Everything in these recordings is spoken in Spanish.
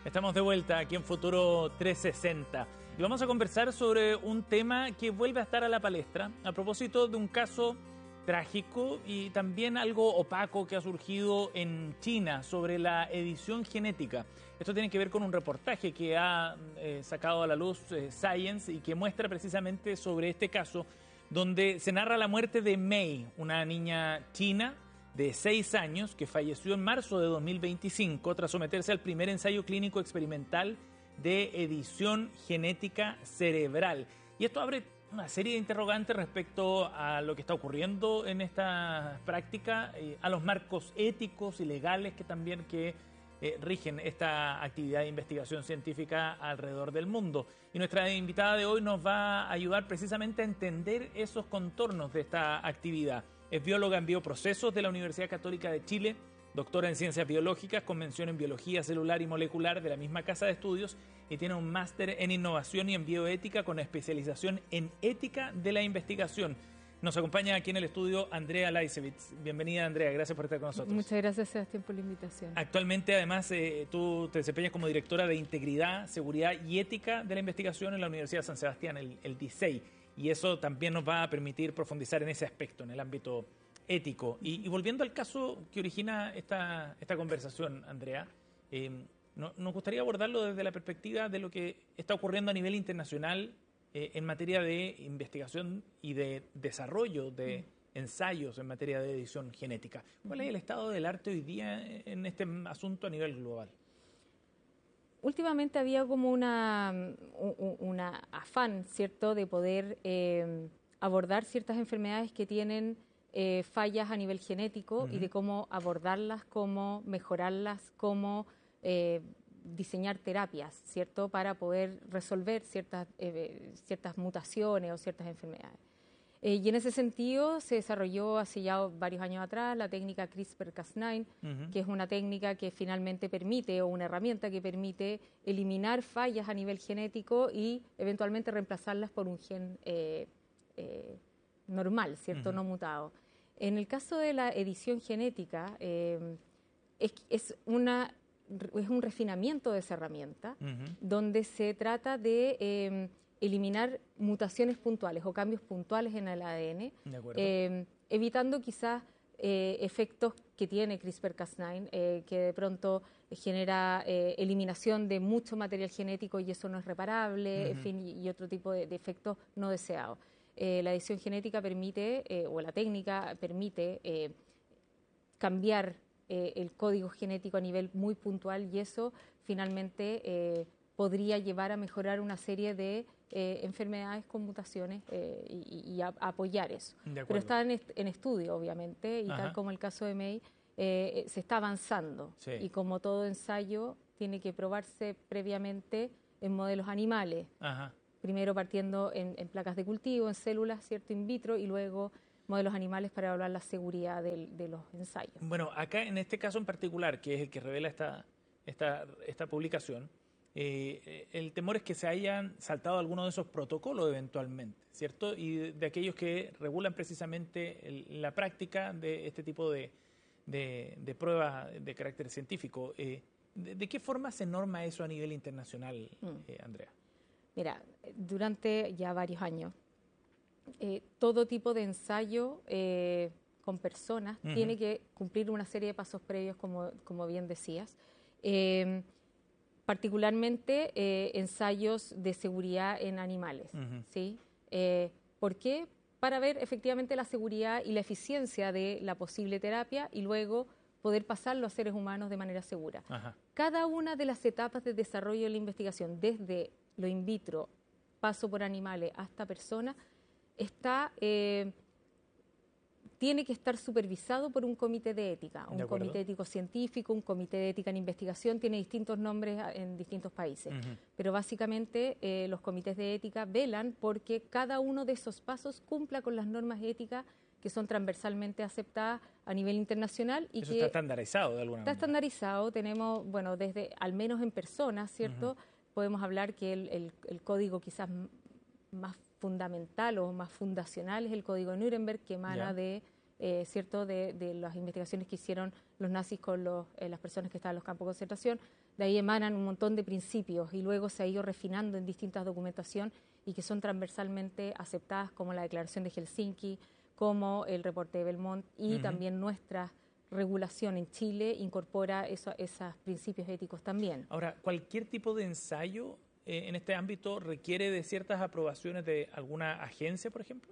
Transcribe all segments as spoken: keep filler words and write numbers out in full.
Estamos de vuelta aquí en Futuro trescientos sesenta y vamos a conversar sobre un tema que vuelve a estar a la palestra a propósito de un caso trágico y también algo opaco que ha surgido en China sobre la edición genética. Esto tiene que ver con un reportaje que ha eh, sacado a la luz eh, Science y que muestra precisamente sobre este caso donde se narra la muerte de Mei, una niña china de seis años que falleció en marzo de dos mil veinticinco tras someterse al primer ensayo clínico experimental de edición genética cerebral. Y esto abre una serie de interrogantes respecto a lo que está ocurriendo en esta práctica, eh, a los marcos éticos y legales que también que eh, rigen esta actividad de investigación científica alrededor del mundo. Y nuestra invitada de hoy nos va a ayudar precisamente a entender esos contornos de esta actividad. Es bióloga en bioprocesos de la Universidad Católica de Chile, doctora en ciencias biológicas con mención en biología celular y molecular de la misma casa de estudios y tiene un máster en innovación y en bioética con especialización en ética de la investigación. Nos acompaña aquí en el estudio Andrea Laisevitz. Bienvenida, Andrea, gracias por estar con nosotros. Muchas gracias, Sebastián, por la invitación. Actualmente, además, eh, tú te desempeñas como directora de Integridad, Seguridad y Ética de la Investigación en la Universidad de San Sebastián, el, el D I S E I. Y eso también nos va a permitir profundizar en ese aspecto, en el ámbito ético. Y, y volviendo al caso que origina esta, esta conversación, Andrea, eh, no, nos gustaría abordarlo desde la perspectiva de lo que está ocurriendo a nivel internacional eh, en materia de investigación y de desarrollo de mm. ensayos en materia de edición genética. ¿Cuál es el estado del arte hoy día en este asunto a nivel global? Últimamente había como una, un, una afán, ¿cierto?, de poder eh, abordar ciertas enfermedades que tienen eh, fallas a nivel genético uh-huh. y de cómo abordarlas, cómo mejorarlas, cómo eh, diseñar terapias, ¿cierto?, para poder resolver ciertas, eh, ciertas mutaciones o ciertas enfermedades. Eh, y en ese sentido se desarrolló hace ya varios años atrás la técnica CRISPR Cas nueve, uh-huh. que es una técnica que finalmente permite, o una herramienta que permite eliminar fallas a nivel genético y eventualmente reemplazarlas por un gen eh, eh, normal, ¿cierto?, uh-huh. no mutado. En el caso de la edición genética, eh, es, es, una, es un refinamiento de esa herramienta, uh-huh. donde se trata de Eh, eliminar mutaciones puntuales o cambios puntuales en el A D N, eh, evitando quizás eh, efectos que tiene CRISPR Cas nueve, eh, que de pronto genera eh, eliminación de mucho material genético y eso no es reparable, uh-huh. en fin, y, y otro tipo de, de efectos no deseados. Eh, la edición genética permite, eh, o la técnica permite, eh, cambiar eh, el código genético a nivel muy puntual y eso finalmente eh, podría llevar a mejorar una serie de eh, enfermedades con mutaciones eh, y, y a, a apoyar eso. Pero está en, est en estudio, obviamente, y Ajá. tal como el caso de Mei, eh, se está avanzando. Sí. Y como todo ensayo, tiene que probarse previamente en modelos animales. Ajá. Primero partiendo en, en placas de cultivo, en células, ¿cierto?, in vitro, y luego modelos animales para evaluar la seguridad de, de los ensayos. Bueno, acá en este caso en particular, que es el que revela esta, esta, esta publicación, Eh, el temor es que se hayan saltado algunos de esos protocolos eventualmente, ¿cierto? Y de, de aquellos que regulan precisamente el, la práctica de este tipo de, de, de pruebas de carácter científico. Eh, de, ¿De qué forma se norma eso a nivel internacional, mm. eh, Andrea? Mira, durante ya varios años, eh, todo tipo de ensayo eh, con personas uh-huh. tiene que cumplir una serie de pasos previos, como, como bien decías. Eh, particularmente eh, ensayos de seguridad en animales. Uh-huh. ¿Sí? Eh, ¿Por qué? Para ver efectivamente la seguridad y la eficiencia de la posible terapia y luego poder pasarlo a seres humanos de manera segura. Ajá. Cada una de las etapas de desarrollo de la investigación, desde lo in vitro, paso por animales hasta personas, está... Eh, tiene que estar supervisado por un comité de ética, un comité ético científico, un comité de ética en investigación, tiene distintos nombres en distintos países. Uh-huh. Pero básicamente eh, los comités de ética velan porque cada uno de esos pasos cumpla con las normas éticas que son transversalmente aceptadas a nivel internacional. Y Eso que está estandarizado de alguna está manera. Está estandarizado, tenemos, bueno, desde, al menos en personas, ¿cierto? Uh-huh. Podemos hablar que el, el, el código quizás más fundamental o más fundacional es el código de Nuremberg, que emana yeah. de eh, ¿cierto?, de, de las investigaciones que hicieron los nazis con los, eh, las personas que estaban en los campos de concentración. De ahí emanan un montón de principios y luego se ha ido refinando en distintas documentaciones y que son transversalmente aceptadas, como la Declaración de Helsinki, como el reporte de Belmont y uh-huh. también nuestra regulación en Chile incorpora eso, esos principios éticos también. Ahora, ¿cualquier tipo de ensayo eh, en este ámbito requiere de ciertas aprobaciones de alguna agencia, por ejemplo?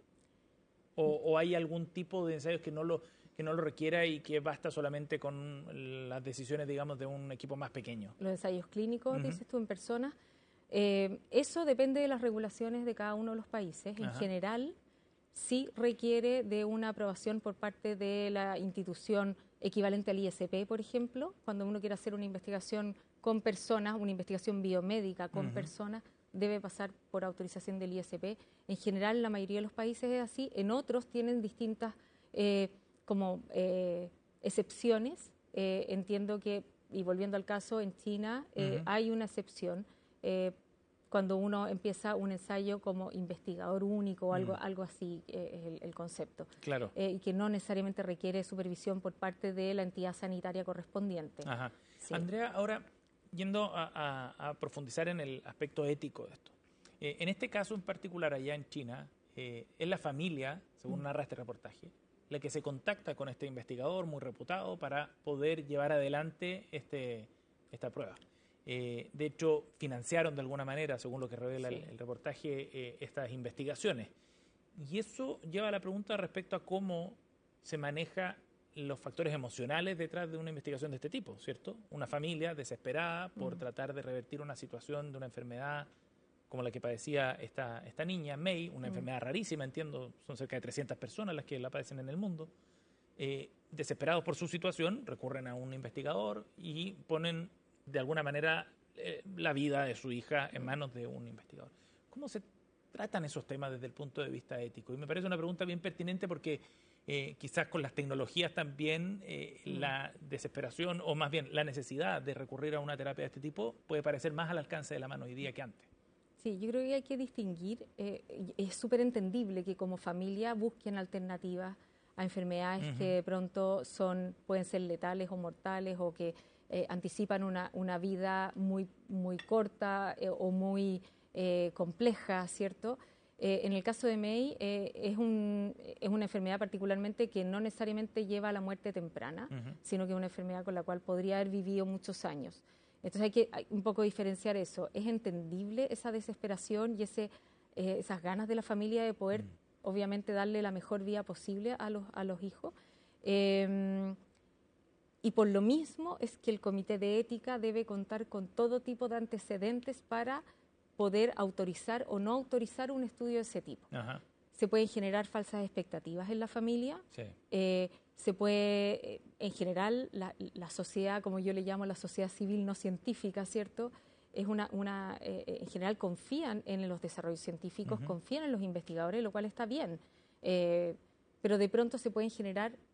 ¿O, o hay algún tipo de ensayos que no lo que no lo requiera y que basta solamente con las decisiones, digamos, de un equipo más pequeño? Los ensayos clínicos, Uh-huh. dices tú, en personas. Eh, eso depende de las regulaciones de cada uno de los países. En Ajá. general, sí requiere de una aprobación por parte de la institución equivalente al I S P, por ejemplo, cuando uno quiere hacer una investigación con personas, una investigación biomédica con uh-huh. personas, debe pasar por autorización del I S P. En general, la mayoría de los países es así. En otros tienen distintas eh, como eh, excepciones. Eh, entiendo que, y volviendo al caso, en China eh, uh-huh. hay una excepción eh, cuando uno empieza un ensayo como investigador único o algo, mm. algo así eh, es el, el concepto. Claro. Eh, y que no necesariamente requiere supervisión por parte de la entidad sanitaria correspondiente. Ajá. Sí. Andrea, ahora, yendo a, a, a profundizar en el aspecto ético de esto. Eh, en este caso en particular, allá en China, eh, es la familia, según mm. narra este reportaje, la que se contacta con este investigador muy reputado para poder llevar adelante este, esta prueba. Eh, de hecho, financiaron de alguna manera, según lo que revela sí. el, el reportaje, eh, estas investigaciones. Y eso lleva a la pregunta respecto a cómo se maneja los factores emocionales detrás de una investigación de este tipo, ¿cierto? Una familia desesperada por mm. tratar de revertir una situación de una enfermedad como la que padecía esta, esta niña, May, una mm. enfermedad rarísima, entiendo, son cerca de trescientas personas las que la padecen en el mundo. Eh, desesperados por su situación, recurren a un investigador y ponen de alguna manera eh, la vida de su hija en manos de un investigador. ¿Cómo se tratan esos temas desde el punto de vista ético? Y me parece una pregunta bien pertinente porque eh, quizás con las tecnologías también eh, mm. la desesperación o más bien la necesidad de recurrir a una terapia de este tipo puede parecer más al alcance de la mano hoy día que antes. Sí, yo creo que hay que distinguir, eh, es súper entendible que como familia busquen alternativas a enfermedades uh-huh. que de pronto son, pueden ser letales o mortales o que Eh, anticipan una, una vida muy, muy corta eh, o muy eh, compleja, ¿cierto? Eh, en el caso de May eh, es, un, es una enfermedad particularmente que no necesariamente lleva a la muerte temprana, uh-huh. sino que es una enfermedad con la cual podría haber vivido muchos años. Entonces hay que hay un poco diferenciar eso. Es entendible esa desesperación y ese, eh, esas ganas de la familia de poder, uh-huh. obviamente, darle la mejor vida posible a los, a los hijos. Eh, Y por lo mismo es que el Comité de Ética debe contar con todo tipo de antecedentes para poder autorizar o no autorizar un estudio de ese tipo. Ajá. Se pueden generar falsas expectativas en la familia, sí. eh, se puede, eh, en general, la, la sociedad, como yo le llamo la sociedad civil no científica, ¿cierto?, es una, una eh, en general confían en los desarrollos científicos, uh-huh. confían en los investigadores, lo cual está bien. Eh, pero de pronto se pueden generar